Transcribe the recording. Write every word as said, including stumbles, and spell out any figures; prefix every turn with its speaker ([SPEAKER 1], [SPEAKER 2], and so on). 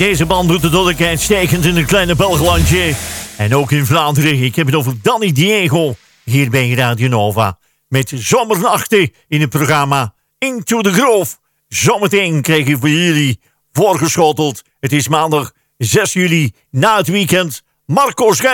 [SPEAKER 1] deze band doet het ook uitstekend in het kleine Belgelandje. En ook in Vlaanderen. Ik heb het over Danny Diego. Hier bij Radio Nova. Met zomernachten in het programma Into the Grove. Zometeen krijg ik voor jullie voorgeschoteld. Het is maandag zes juli na het weekend. Marco Schijf.